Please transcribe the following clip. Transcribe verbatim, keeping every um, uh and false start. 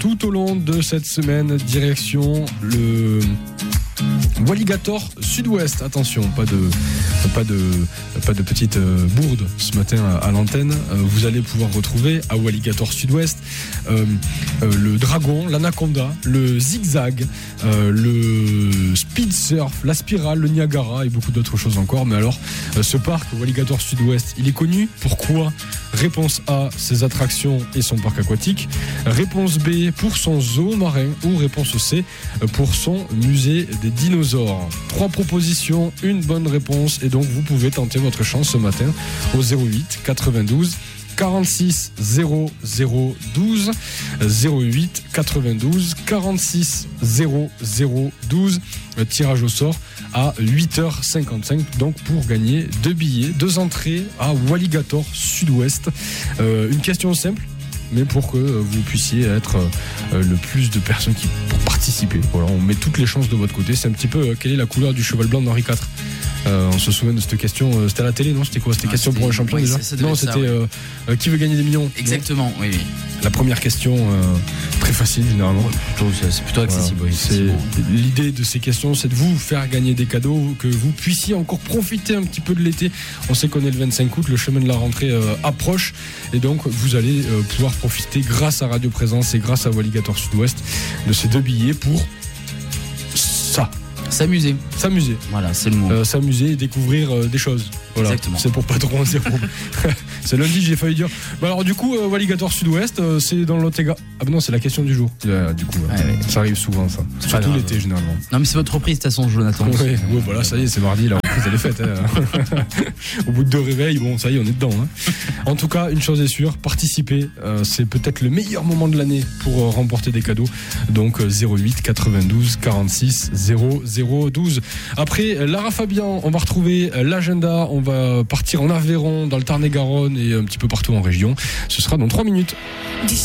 tout au long de cette semaine, direction le Walligator Sud-Ouest. Attention, pas de, pas de, pas de petite euh, bourde ce matin à, à l'antenne. Euh, vous allez pouvoir retrouver à Walligator Sud-Ouest euh, euh, le dragon, l'anaconda, le zigzag, euh, le speed surf, la spirale, le Niagara et beaucoup d'autres choses encore. Mais alors, euh, ce parc Walligator Sud-Ouest, il est connu. Pourquoi ? Réponse A, ses attractions et son parc aquatique. Réponse B, pour son zoo marin. Ou réponse C, pour son musée des dinosaures. Trois propositions, une bonne réponse. Et donc, vous pouvez tenter votre chance ce matin au zéro huit quatre-vingt-douze quarante-six zéro zéro douze zéro huit quatre-vingt-douze quarante-six zéro zéro douze. Tirage au sort à huit heures cinquante-cinq, donc pour gagner deux billets, deux entrées à Walligator Sud-Ouest. Euh, une question simple, mais pour que vous puissiez être euh, le plus de personnes qui pour participer. Voilà, on met toutes les chances de votre côté. C'est un petit peu euh, quelle est la couleur du cheval blanc d'Henri quatre. Euh, on se souvient de cette question, euh, c'était à la télé, non ? C'était quoi ? C'était ah, question c'était... pour un champion, oui, déjà ça, ça non, c'était ça, ouais. euh, euh, qui veut gagner des millions ? Exactement, oui, oui. La première question, euh, très facile généralement. Ouais, plutôt, c'est plutôt accessible. Voilà. Oui, c'est, l'idée de ces questions, c'est de vous faire gagner des cadeaux, que vous puissiez encore profiter un petit peu de l'été. On sait qu'on est le vingt-cinq août, le chemin de la rentrée euh, approche, et donc vous allez euh, pouvoir profiter grâce à Radio Présence et grâce à Walligator Sud-Ouest de ces deux billets pour ça. S'amuser. S'amuser. Voilà, c'est le mot. Euh, s'amuser et découvrir euh, des choses. Voilà. Exactement. C'est pour Patron Zéro. C'est lundi, j'ai failli dire. Bah alors, du coup, euh, Walligator Sud-Ouest, euh, c'est dans l'Otega. Ah, bah non, c'est la question du jour. Euh, du coup, ouais, ouais. Ça arrive souvent, ça. C'est Surtout grave. L'été, généralement. Non, mais c'est votre reprise, de toute façon, Jonathan. Oui, ouais, voilà, ça y est, c'est mardi, la reprise, elle est faite. Hein. Au bout de deux réveils, bon, ça y est, on est dedans. Hein. En tout cas, une chose est sûre, participer, euh, c'est peut-être le meilleur moment de l'année pour euh, remporter des cadeaux. Donc, euh, zéro huit quatre-vingt-douze quarante-six zéro zéro douze. Après, Lara Fabian, on va retrouver l'agenda. On va partir en Aveyron, dans le Tarn-et-Garonne et un petit peu partout en région. Ce sera dans trois minutes.